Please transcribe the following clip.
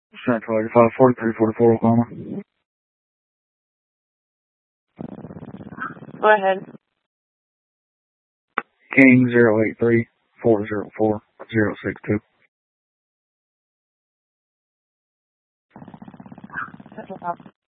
Central 85, 4344 Oklahoma. Go ahead. King 083 404 062. Central